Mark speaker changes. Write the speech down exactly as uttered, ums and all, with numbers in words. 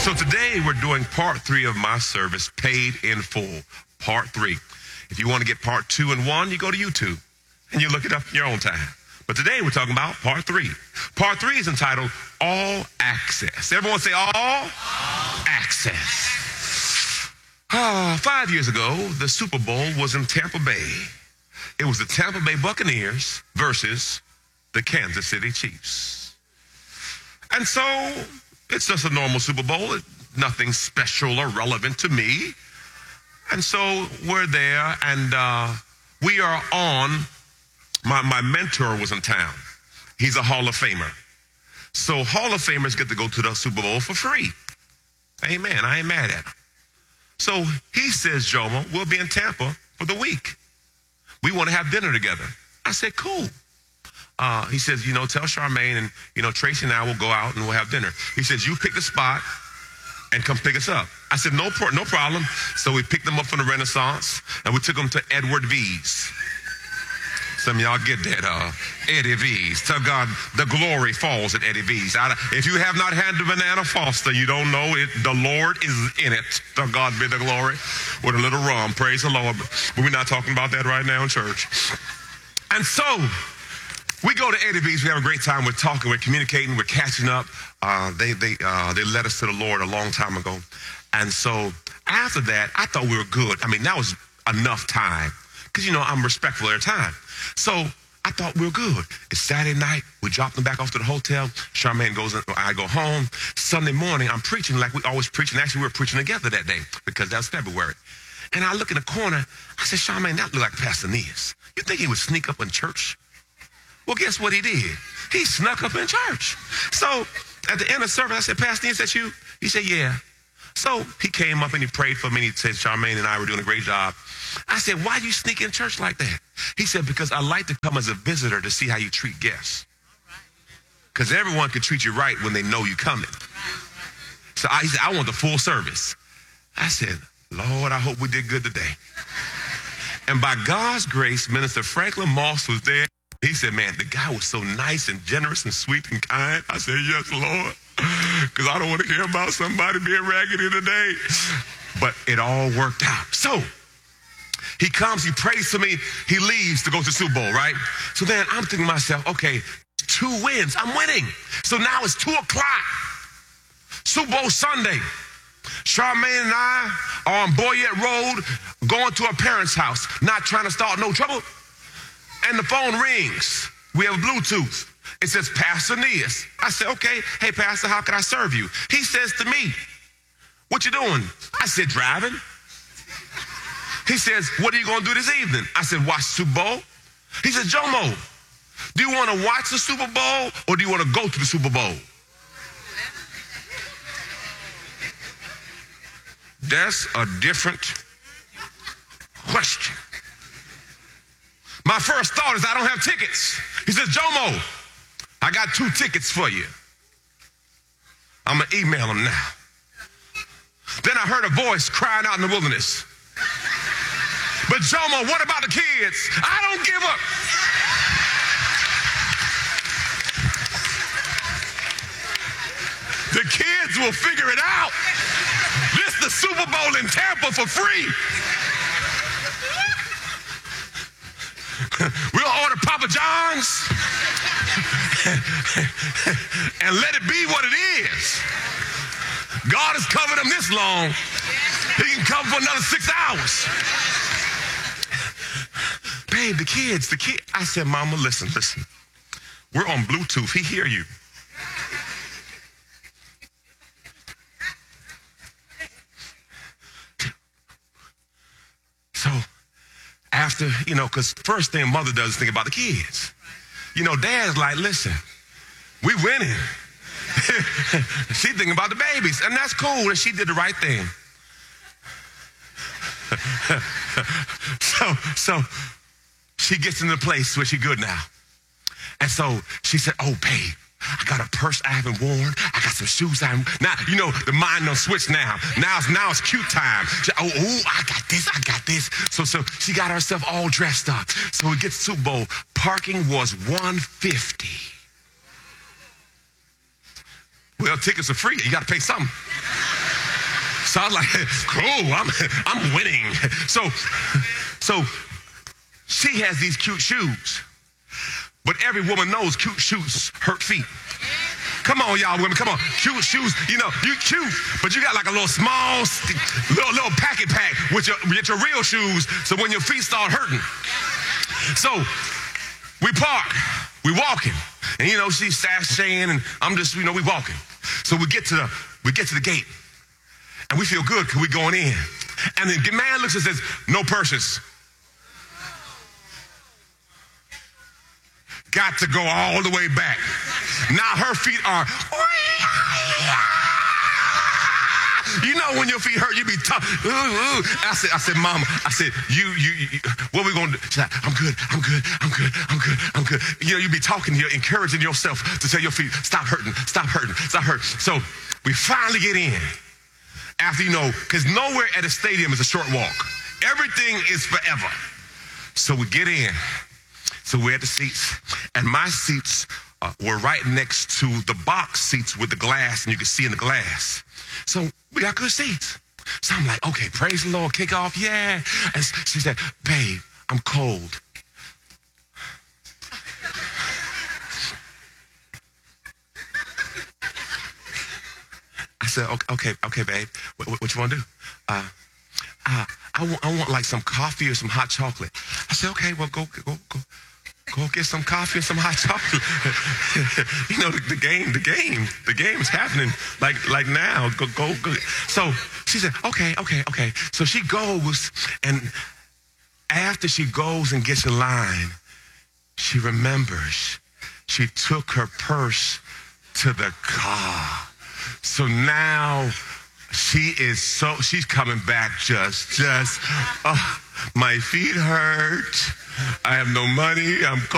Speaker 1: So today we're doing part three of my service, Paid in Full, part three. If you want to get part two and one, you go to YouTube and you look it up in your own time. But today we're talking about part three. Part three is entitled All Access. Everyone say all, all. Access. Ah, five years ago, the Super Bowl was in Tampa Bay. It was the Tampa Bay Buccaneers versus the Kansas City Chiefs. And so it's just a normal Super Bowl. It, nothing special or relevant to me. And so we're there, and uh, we are on. My, my mentor was in town. He's a Hall of Famer. So Hall of Famers get to go to the Super Bowl for free. Amen. I ain't mad at him. So he says, Jomo, we'll be in Tampa for the week. We want to have dinner together. I said, cool. Uh, he says, you know, tell Charmaine and, you know, Tracy and I will go out and we'll have dinner. He says, you pick the spot and come pick us up. I said, no, no problem. So we picked them up from the Renaissance and we took them to Edward V's. Some of y'all get that, uh, Eddie V's. Tell God the glory falls at Eddie V's. I, if you have not had the banana Foster, you don't know it. The Lord is in it. To God be the glory. With a little rum, praise the Lord. But we're not talking about that right now in church. And so we go to Eddie V's. We have a great time. We're talking. We're communicating. We're catching up. Uh, they they uh, they led us to the Lord a long time ago. And so after that, I thought we were good. I mean, that was enough time. Because, you know, I'm respectful of their time. So I thought we were good. It's Saturday night. We drop them back off to the hotel. Charmaine goes in. I go home. Sunday morning, I'm preaching like we always preach. And actually, we were preaching together that day because that was February. And I look in the corner. I said, Charmaine, that look like Pastor Neas. You think he would sneak up in church? Well, guess what he did? He snuck up in church. So at the end of service, I said, Pastor Neas, that's you? He said, yeah. So he came up and he prayed for me. He said, Charmaine and I were doing a great job. I said, why do you sneak in church like that? He said, because I like to come as a visitor to see how you treat guests. Because everyone can treat you right when they know you're coming. So I, he said, I want the full service. I said, Lord, I hope we did good today. And by God's grace, Minister Franklin Moss was there. He said, man, the guy was so nice and generous and sweet and kind. I said, yes, Lord, because I don't want to hear about somebody being raggedy today. But it all worked out. So he comes, he prays for me, he leaves to go to the Super Bowl, right? So then I'm thinking to myself, okay, two wins, I'm winning. So now it's two o'clock, Super Bowl Sunday. Charmaine and I are on Boyette Road, going to our parents' house, not trying to start no trouble. And the phone rings. We have Bluetooth. It says, Pastor Neas. I said, okay, hey, Pastor, how can I serve you? He says to me, what you doing? I said, driving. He says, what are you going to do this evening? I said, watch the Super Bowl. He said, Jomo, do you want to watch the Super Bowl or do you want to go to the Super Bowl? That's a different question. My first thought is I don't have tickets. He says, Jomo, I got two tickets for you. I'm going to email them now. Then I heard a voice crying out in the wilderness. But Jomo, what about the kids? I don't give up. The kids will figure it out. This is the Super Bowl in Tampa for free. We'll order Papa John's and let it be what it is. God has covered them this long. He can cover for another six hours. Babe, the kids, the kid. I said, Mama, listen, listen. We're on Bluetooth. He hear you. So after, you know, because first thing mother does is think about the kids. You know, dad's like, listen, we winning. She thinking about the babies, and that's cool, and she did the right thing. so, so she gets in the place where she good now. And so she said, oh, babe, I got a purse I haven't worn. I got some shoes I haven't. Now, you know, the mind don't switch now. Now it's, now it's cute time. She, oh, oh, I got this, I got this. So, so she got herself all dressed up. So we get to Super Bowl. Parking was one hundred fifty dollars. Well, tickets are free. You got to pay something. So I was like, cool, I'm, I'm winning. So, so she has these cute shoes, but every woman knows cute shoes hurt feet. Come on, y'all women, come on. Cute shoes, you know, you cute, but you got like a little small, little, little packet pack with your, with your real shoes, so when your feet start hurting. So we park, we walking, and you know, she's sashaying, and I'm just, you know, we walking. So we get to the, we get to the gate, and we feel good because we going in. And the man looks and says, no purses. Got to go all the way back. Now her feet are, you know when your feet hurt, you be tough. Ooh, ooh. I said, I said, Mama, I said, you, you, you what we gonna do? She's like, I'm good, I'm good, I'm good, I'm good, I'm good. You know, you be talking, you're encouraging yourself to tell your feet, stop hurting, stop hurting, stop hurting. So we finally get in. After, you know, because nowhere at a stadium is a short walk. Everything is forever. So we get in. So we're at the seats, and my seats uh, were right next to the box seats with the glass, and you could see in the glass. So we got good seats. So I'm like, okay, praise the Lord, kick off, yeah. And she said, babe, I'm cold. I said, okay, okay, okay babe, what, what, what you want to do? Uh, uh, I, want, I want like some coffee or some hot chocolate. I said, okay, well, go, go, go. Go get some coffee and some hot chocolate. You know, the, the game, the game, the game is happening like like now. Go, go, go. So she said, okay, okay, okay. So she goes, and after she goes and gets in line, she remembers she took her purse to the car. So now she is so, she's coming back just, just, oh, my feet hurt. I have no money. I'm